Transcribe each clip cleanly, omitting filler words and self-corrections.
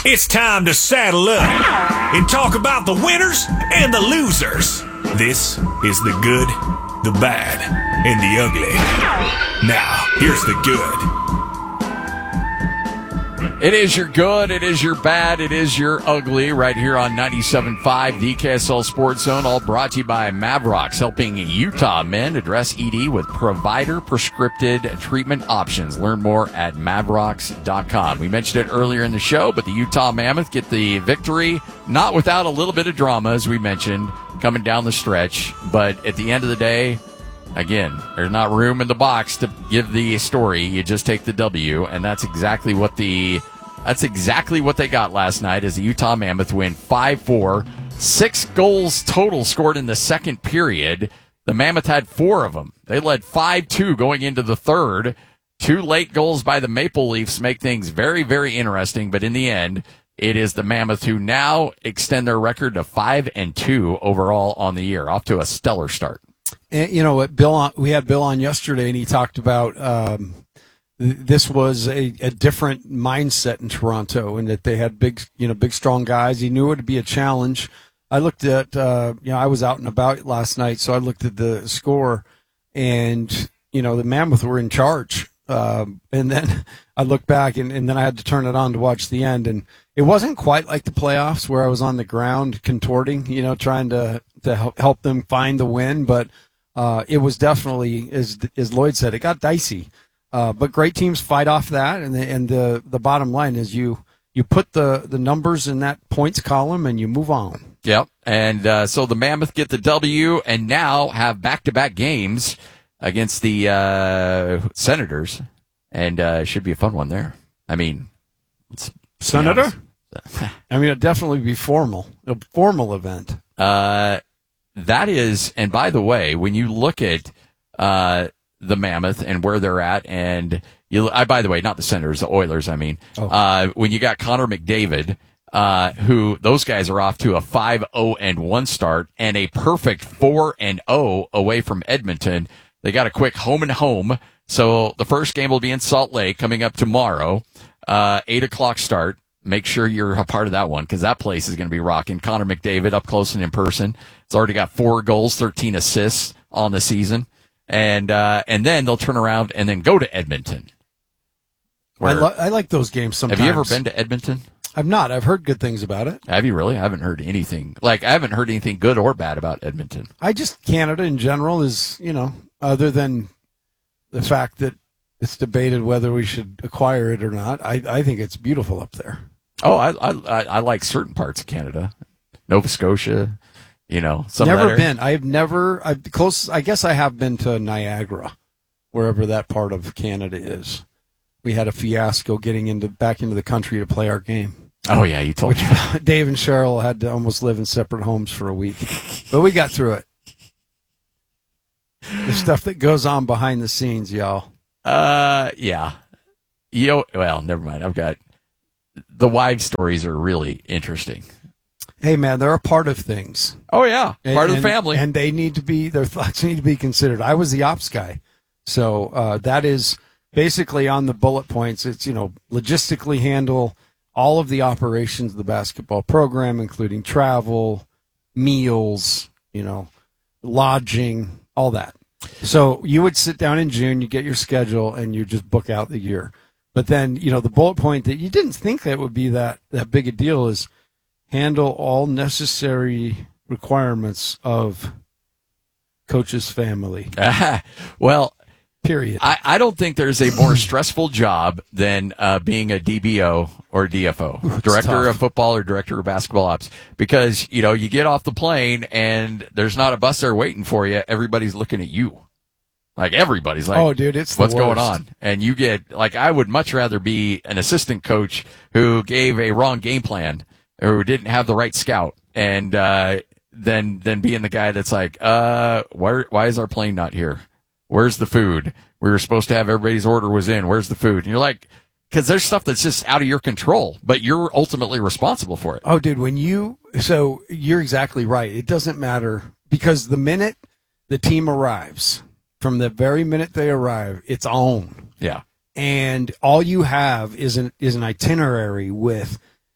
It's time to saddle up and talk about the winners and the losers. This is the good, the bad, and the ugly. Now, here's the good. It is your good, it is your bad, it is your ugly, right here on 97.5, the KSL Sports Zone, all brought to you by Mavrox, helping Utah men address ED with provider-prescripted treatment options. Learn more at Mavrox.com. We mentioned it earlier in the show, but the Utah Mammoth get the victory, not without a little bit of drama, as we mentioned, coming down the stretch. But at the end of the day, again, there's not room in the box to give the story. You just take the W, and that's exactly what they got last night as the Utah Mammoth win 5-4. 6 goals total scored in the second period. The Mammoth had 4 of them. They led 5-2 going into the third. 2 late goals by the Maple Leafs make things very, very interesting, but in the end, it is the Mammoth who now extend their record to 5-2 overall on the year, off to a stellar start. And, you know, we had Bill on yesterday, and he talked about this was a different mindset in Toronto, and that they had big, strong guys. He knew it would be a challenge. I looked at, I was out and about last night, so I looked at the score, and the Mammoth were in charge. And then I looked back, and then I had to turn it on to watch the end, and it wasn't quite like the playoffs where I was on the ground contorting, trying to help them find the win, but it was definitely, as Lloyd said, it got dicey. But great teams fight off that, and the bottom line is you put the numbers in that points column and you move on. Yep, and so the Mammoth get the W and now have back-to-back games against the Senators, and it should be a fun one there. I mean, it's Senator? I mean, it'd definitely be a formal event. That is, and by the way, when you look at the Mammoth and where they're at, and by the way, not the Senators, the Oilers, I mean, when you got Connor McDavid, who those guys are off to a 5-0-1 start and a perfect 4-0 away from Edmonton. They got a quick home and home. So the first game will be in Salt Lake coming up tomorrow, 8:00 start. Make sure you're a part of that one, because that place is going to be rocking. Connor McDavid up close and in person. It's already got 4 goals, 13 assists on the season. And then they'll turn around and then go to Edmonton. I like those games sometimes. Have you ever been to Edmonton? I've not. I've heard good things about it. Have you really? I haven't heard anything. I haven't heard anything good or bad about Edmonton. Canada in general is, other than the fact that it's debated whether we should acquire it or not, I think it's beautiful up there. Oh, I like certain parts of Canada. Nova Scotia, some never been. I guess I have been to Niagara, wherever that part of Canada is. We had a fiasco getting back into the country to play our game. Oh yeah, you told me. Dave and Cheryl had to almost live in separate homes for a week, but we got through it. The stuff that goes on behind the scenes, y'all. Yeah. Well, never mind. I've got the wives' stories are really interesting. Hey man, they're a part of things. Oh yeah, part of the family, and their thoughts need to be considered. I was the ops guy, so that is basically on the bullet points. It's logistically handle all of the operations of the basketball program, including travel, meals, lodging, all that. So you would sit down in June, you get your schedule, and you just book out the year. But then, the bullet point that you didn't think that would be that big a deal is handle all necessary requirements of coach's family. Well, period. I don't think there's a more stressful job than being a DBO or DFO, director of football or director of basketball ops, because, you get off the plane and there's not a bus there waiting for you. Everybody's looking at you. Everybody's like, oh, dude, it's what's the going on? And you get, I would much rather be an assistant coach who gave a wrong game plan or who didn't have the right scout, and than being the guy that's like, why is our plane not here? Where's the food? We were supposed to have everybody's order was in. Where's the food? And you're like, because there's stuff that's just out of your control, but you're ultimately responsible for it. Oh, dude, so you're exactly right. It doesn't matter, because the minute the team arrives, from the very minute they arrive, it's on. Yeah. And all you have is an itinerary with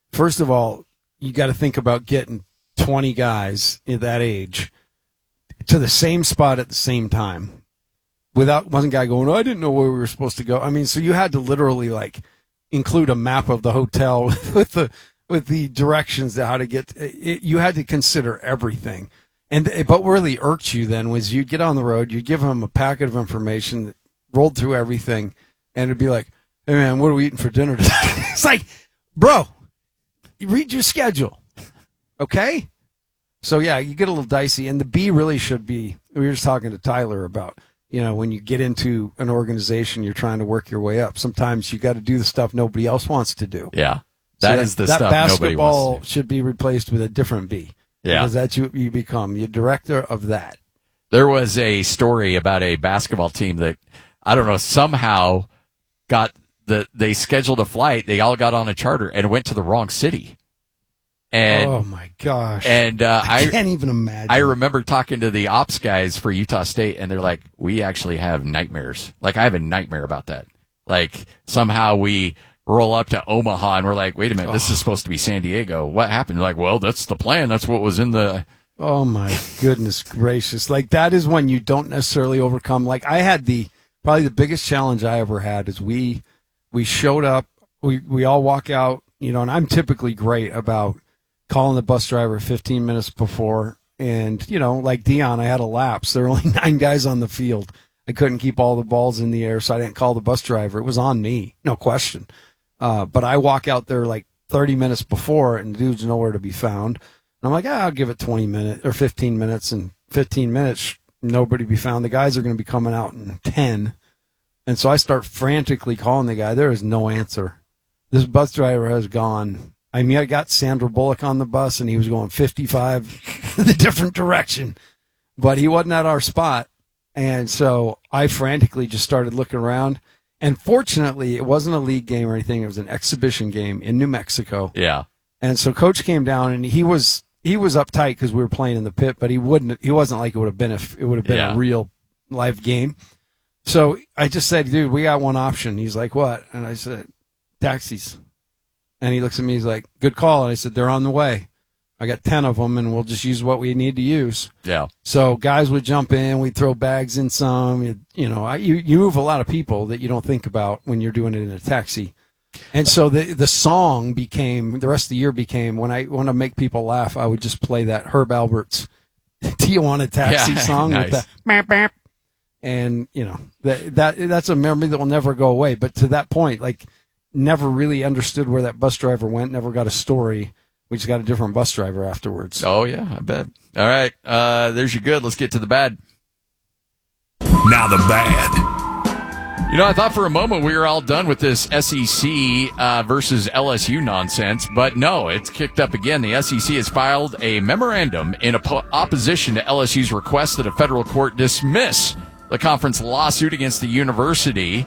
first of all, you got to think about getting 20 guys at that age to the same spot at the same time. Wasn't guy going, I didn't know where we were supposed to go. I mean, so you had to literally like include a map of the hotel with the directions to how to get. You had to consider everything. But what really irked you then was you'd get on the road, you'd give them a packet of information that rolled through everything, and it'd be like, hey man, what are we eating for dinner today? It's like, bro, you read your schedule, okay? So yeah, you get a little dicey, and the B really should be. We were just talking to Tyler about, when you get into an organization, you're trying to work your way up. Sometimes you got to do the stuff nobody else wants to do. Yeah, that is the stuff nobody wants to do. That basketball should be replaced with a different B. Yeah. Because that's you become. You're director of that. There was a story about a basketball team that, I don't know, somehow they scheduled a flight. They all got on a charter and went to the wrong city. And, oh my gosh. And, I can't even imagine. I remember talking to the ops guys for Utah State, and they're like, we actually have nightmares. Like, I have a nightmare about that. Like, somehow we roll up to Omaha and we're like, wait a minute, this is supposed to be San Diego. What happened? They're like, well, that's the plan. That's what was in the. Oh my goodness gracious. Like that is when you don't necessarily overcome. Like I had probably the biggest challenge I ever had is we showed up, we all walk out, and I'm typically great about calling the bus driver 15 minutes before. And, like Dion, I had a lapse. There were only 9 guys on the field. I couldn't keep all the balls in the air, so I didn't call the bus driver. It was on me. No question. But I walk out there like 30 minutes before, and the dude's nowhere to be found. And I'm like, I'll give it 20 minutes or 15 minutes. And 15 minutes, nobody be found. The guys are going to be coming out in 10. And so I start frantically calling the guy. There is no answer. This bus driver has gone. I mean, I got Sandra Bullock on the bus, and he was going 55 the different direction. But he wasn't at our spot. And so I frantically just started looking around. And fortunately, it wasn't a league game or anything. It was an exhibition game in New Mexico. Yeah. And so Coach came down, and he was uptight because we were playing in the pit, but he wasn't like it would have been if it would have been a real live game. So I just said, dude, we got one option. He's like, what? And I said, taxis. And he looks at me. He's like, good call. And I said, they're on the way. I got 10 of them, and we'll just use what we need to use. Yeah. So guys would jump in. We'd throw bags in some. You move a lot of people that you don't think about when you're doing it in a taxi. And so the song became, the rest of the year became, when I want to make people laugh, I would just play that Herb Alpert's Tijuana Taxi song. Nice. With that. And, that's a memory that will never go away. But to that point, like, never really understood where that bus driver went, never got a story. We just got a different bus driver afterwards. Oh, yeah, I bet. All right, there's your good. Let's get to the bad. Now the bad. I thought for a moment we were all done with this SEC versus LSU nonsense, but no, it's kicked up again. The SEC has filed a memorandum in opposition to LSU's request that a federal court dismiss the conference lawsuit against the university.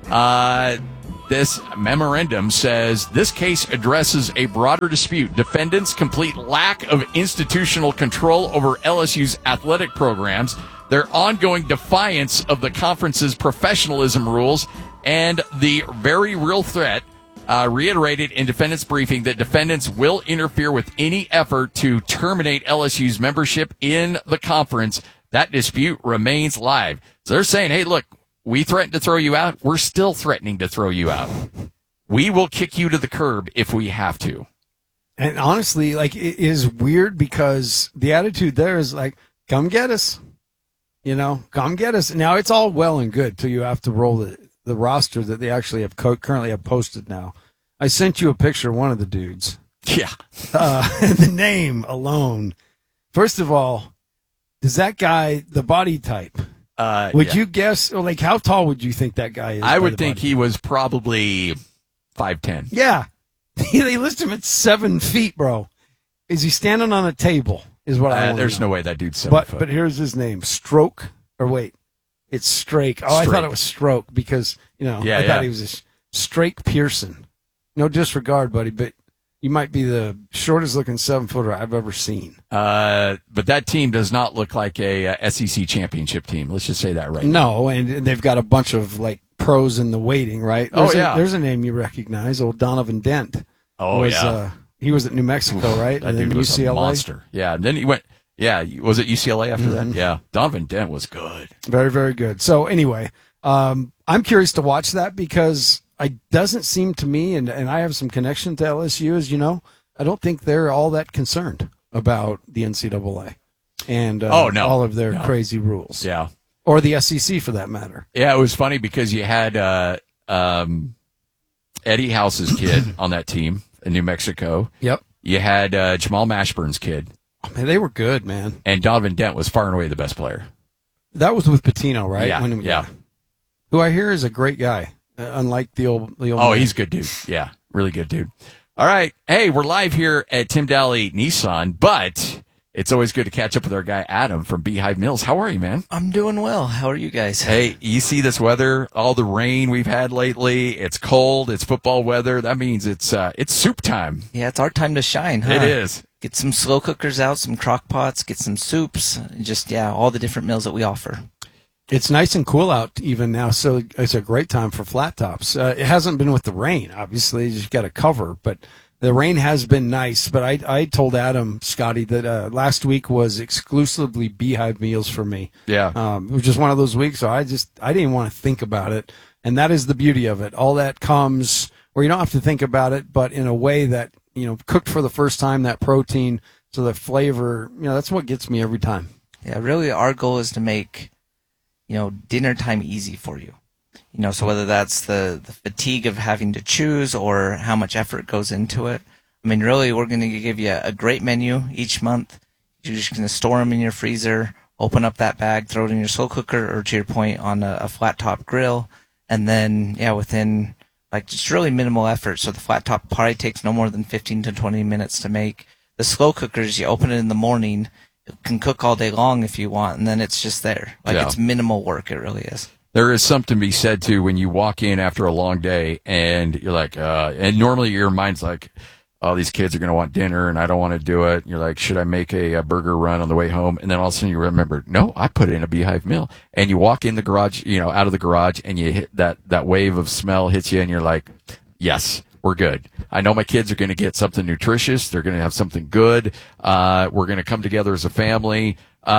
This memorandum says this case addresses a broader dispute. Defendants' complete lack of institutional control over LSU's athletic programs, their ongoing defiance of the conference's professionalism rules, and the very real threat reiterated in defendants' briefing that defendants will interfere with any effort to terminate LSU's membership in the conference. That dispute remains live. So they're saying, hey, look, we threatened to throw you out. We're still threatening to throw you out. We will kick you to the curb if we have to. And honestly, like, it is weird because the attitude there is like, come get us. Come get us. Now, it's all well and good till you have to roll the roster that they actually have currently have posted now. I sent you a picture of one of the dudes. Yeah. The name alone. First of all, does that guy, the body type, would you guess, or like, how tall would you think that guy is? I would think he was probably 5'10". Yeah. They list him at 7 feet, bro. Is he standing on a table? Is what I want. There's no way that dude's 7 foot. But here's his name. Stroke. Or wait. It's Strake. Oh, I thought it was Stroke because, I thought he was a Strake Pearson. No disregard, buddy, but you might be the shortest looking 7-footer I've ever seen. But that team does not look like a SEC championship team. Let's just say that right now. No, and they've got a bunch of like pros in the waiting, right? There's a name you recognize. Old Donovan Dent. Oh, He was at New Mexico, right? That And then dude was UCLA. a monster. Yeah, and then he went. Yeah, was it UCLA after that? Yeah, Donovan Dent was good. Very, very good. So anyway, I'm curious to watch that because it doesn't seem to me, and I have some connection to LSU, as you know, I don't think they're all that concerned about the NCAA and all of their crazy rules. Yeah. Or the SEC for that matter. Yeah, it was funny because you had Eddie House's kid on that team in New Mexico. Yep. You had Jamal Mashburn's kid. Oh, man, they were good, man. And Donovan Dent was far and away the best player. That was with Patino, right? Yeah. Who I hear is a great guy, unlike the old. Oh, he's a good dude. Yeah, really good dude. All right. Hey, we're live here at Tim Daly Nissan, but it's always good to catch up with our guy Adam from Beehive Mills. How are you, man? I'm doing well. How are you guys? Hey, you see this weather, all the rain we've had lately. It's cold. It's football weather. That means it's soup time. Yeah, it's our time to shine, huh? It is. Get some slow cookers out, some crock pots, get some soups, just, all the different meals that we offer. It's nice and cool out even now, so it's a great time for flat tops. It hasn't been with the rain, obviously. You just got to cover, but the rain has been nice. But I told Adam, Scotty, that last week was exclusively Beehive meals for me. Yeah. It was just one of those weeks, so I didn't want to think about it. And that is the beauty of it. All that comes where you don't have to think about it, but in a way that, cooked for the first time, that protein, so the flavor, that's what gets me every time. Yeah, really our goal is to make, dinner time easy for you. So whether that's the fatigue of having to choose or how much effort goes into it. I mean, really, we're going to give you a great menu each month. You're just going to store them in your freezer, open up that bag, throw it in your slow cooker, or to your point, on a flat top grill. And then, within just really minimal effort. So the flat top probably takes no more than 15 to 20 minutes to make. The slow cookers, you open it in the morning, it can cook all day long if you want, and then it's just there. It's minimal work, it really is. There is something to be said, too, when you walk in after a long day and you're like, and normally your mind's like, oh, these kids are going to want dinner and I don't want to do it. You're like, should I make a burger run on the way home? And then all of a sudden you remember, no, I put it in a Beehive meal. And you walk in the garage, out of the garage, and you hit that wave of smell hits you and you're like, yes, we're good. I know my kids are going to get something nutritious. They're going to have something good. We're going to come together as a family.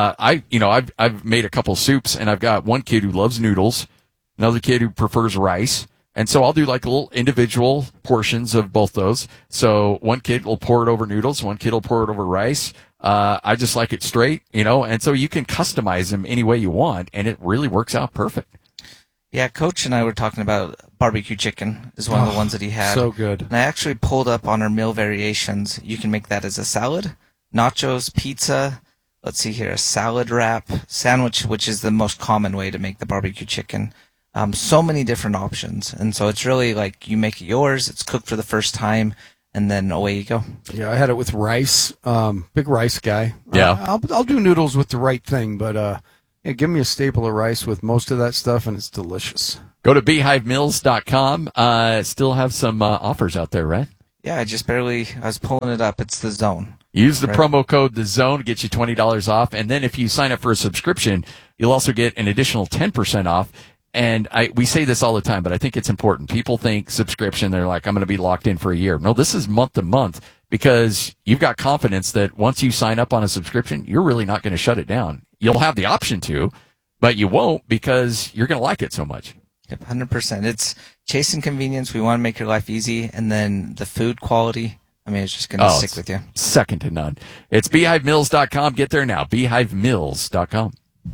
I've made a couple soups, and I've got one kid who loves noodles, another kid who prefers rice. And so I'll do like little individual portions of both those. So one kid will pour it over noodles, one kid will pour it over rice. I just like it straight, and so you can customize them any way you want, and it really works out perfect. Yeah, Coach and I were talking about barbecue chicken is one of the ones that he had. So good. And I actually pulled up on our meal variations. You can make that as a salad, nachos, pizza. Let's see here, a salad wrap, sandwich, which is the most common way to make the barbecue chicken. So many different options. And so it's really like you make it yours, it's cooked for the first time, and then away you go. Yeah, I had it with rice. Big rice guy. Yeah. I'll do noodles with the right thing, but give me a staple of rice with most of that stuff, and it's delicious. Go to beehivemills.com. Still have some offers out there, right? Yeah, I was pulling it up. It's The Zone. Use the promo code The Zone to get you $20 off. And then if you sign up for a subscription, you'll also get an additional 10% off. And we say this all the time, but I think it's important. People think subscription, they're like, I'm going to be locked in for a year. No, this is month to month because you've got confidence that once you sign up on a subscription, you're really not going to shut it down. You'll have the option to, but you won't because you're going to like it so much. Yep, 100%. It's chasing convenience. We want to make your life easy. And then the food quality, it's just going to stick with you. Second to none. It's beehivemills.com. Get there now. beehivemills.com.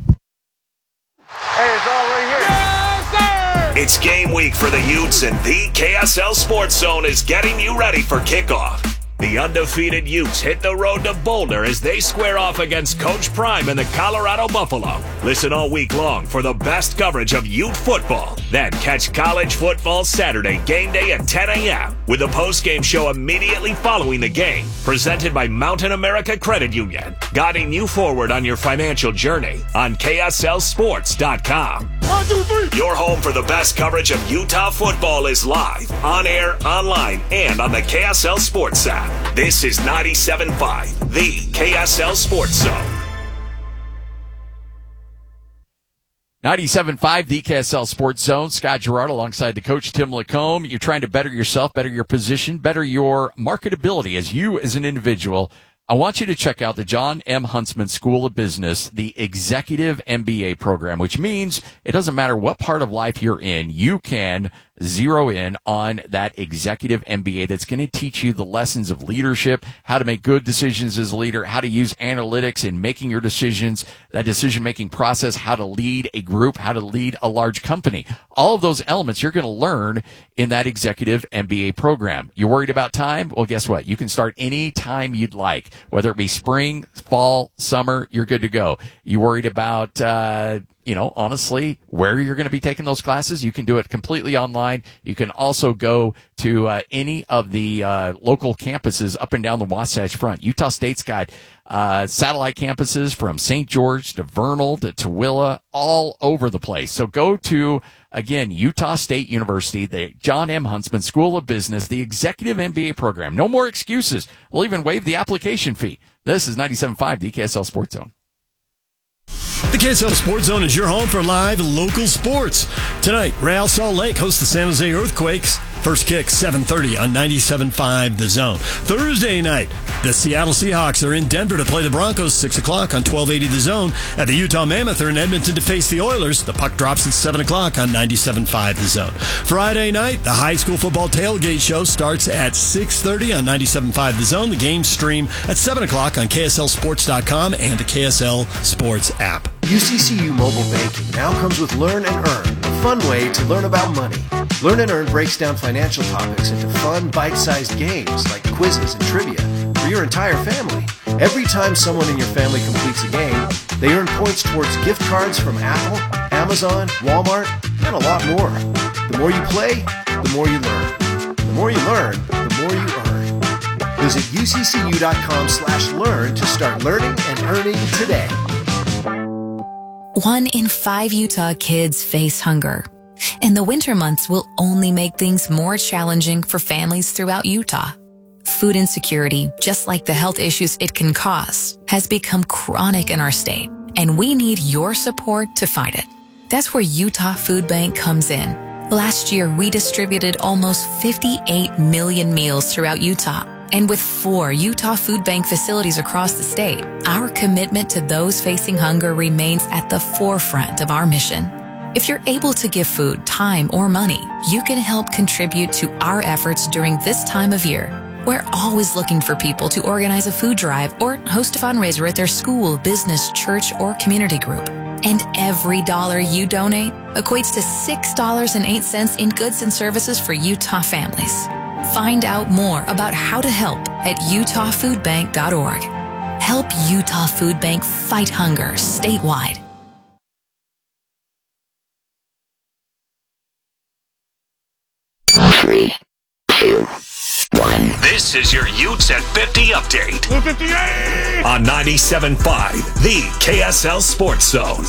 Hey, it's all right here. Yes, sir! It's game week for the Utes, and the KSL Sports Zone is getting you ready for kickoff. The undefeated Utes hit the road to Boulder as they square off against Coach Prime and the Colorado Buffalo. Listen all week long for the best coverage of Ute football. Then catch college football Saturday game day at 10 a.m. with a post-game show immediately following the game. Presented by Mountain America Credit Union. Guiding you forward on your financial journey on KSLSports.com. 1, 2, 3. Your home for the best coverage of Utah football is live, on air, online, and on the KSL Sports app. This is 97.5, the KSL Sports Zone. 97.5, the KSL Sports Zone. Scott Gerard alongside the coach, Tim Lacombe. You're trying to better yourself, better your position, better your marketability as you as an individual. I want you to check out the John M. Huntsman School of Business, the Executive MBA program, which means it doesn't matter what part of life you're in, you can zero in on that executive MBA that's going to teach you the lessons of leadership, how to make good decisions as a leader, how to use analytics in making your decisions, that decision-making process, how to lead a group, how to lead a large company. All of those elements you're going to learn in that executive MBA program. You're worried about time? Well, guess what? You can start any time you'd like, whether it be spring, fall, summer, you're good to go. You worried about, honestly, where you're going to be taking those classes, you can do it completely online. You can also go to any of the local campuses up and down the Wasatch Front. Utah State's got satellite campuses from St. George to Vernal to Tooele, all over the place. So go to, again, Utah State University, the John M. Huntsman School of Business, the Executive MBA program. No more excuses. We'll even waive the application fee. This is 97.5, the KSL Sports Zone. The KSL Sports Zone is your home for live local sports. Tonight, Real Salt Lake hosts the San Jose Earthquakes. First kick, 7:30 on 97.5 The Zone. Thursday night, the Seattle Seahawks are in Denver to play the Broncos, 6 o'clock on 1280 The Zone. At the Utah Mammoth are in Edmonton to face the Oilers. The puck drops at 7 o'clock on 97.5 The Zone. Friday night, the high school football tailgate show starts at 6:30 on 97.5 The Zone. The games stream at 7 o'clock on KSLSports.com and the KSL Sports app. UCCU Mobile Banking now comes with Learn and Earn, a fun way to learn about money. Learn and Earn breaks down financial topics into fun, bite-sized games like quizzes and trivia for your entire family. Every time someone in your family completes a game, they earn points towards gift cards from Apple, Amazon, Walmart, and a lot more. The more you play, the more you learn. The more you learn, the more you earn. Visit uccu.com/learn to start learning and earning today. 1 in 5 Utah kids face hunger, and the winter months will only make things more challenging for families throughout Utah. Food insecurity, just like the health issues it can cause, has become chronic in our state, and we need your support to fight it. That's where Utah Food Bank comes in. Last year, we distributed almost 58 million meals throughout Utah. And with 4 Utah Food Bank facilities across the state, our commitment to those facing hunger remains at the forefront of our mission. If you're able to give food, time, or money, you can help contribute to our efforts during this time of year. We're always looking for people to organize a food drive or host a fundraiser at their school, business, church, or community group. And every dollar you donate equates to $6.08 in goods and services for Utah families. Find out more about how to help at utahfoodbank.org. Help Utah Food Bank fight hunger statewide. Three, 2, 1. This is your Utes at 50 update 58! on 97.5, the KSL Sports Zone.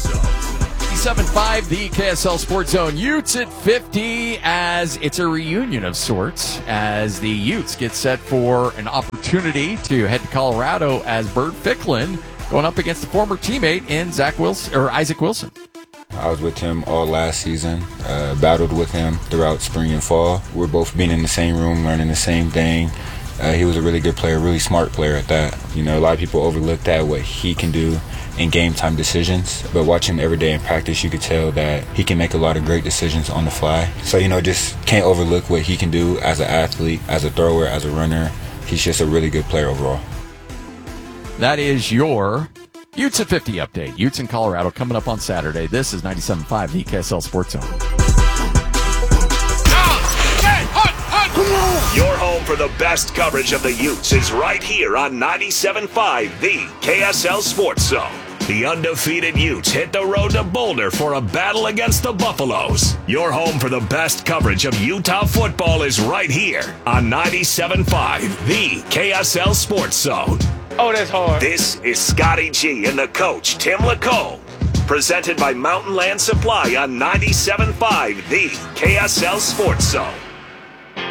97.5, the KSL Sports Zone. Utes at 50, as it's a reunion of sorts, as the Utes get set for an opportunity to head to Colorado as Bert Ficklin going up against a former teammate in Isaac Wilson. I was with him all last season, battled with him throughout spring and fall. We're both being in the same room, learning the same thing. He was a really good player, really smart player at that. You know, a lot of people overlook that, what he can do in game time decisions, but watching him every day in practice, you could tell that he can make a lot of great decisions on the fly. So, just can't overlook what he can do as an athlete, as a thrower, as a runner. He's just a really good player overall. That is your Utes at 50 update. Utes in Colorado coming up on Saturday. This is 97.5, the KSL Sports Zone. Your home for the best coverage of the Utes is right here on 97.5, the KSL Sports Zone. The undefeated Utes hit the road to Boulder for a battle against the Buffaloes. Your home for the best coverage of Utah football is right here on 97.5, the KSL Sports Zone. Oh, that's hard. This is Scotty G and the coach, Tim Lacombe. Presented by Mountain Land Supply on 97.5, the KSL Sports Zone.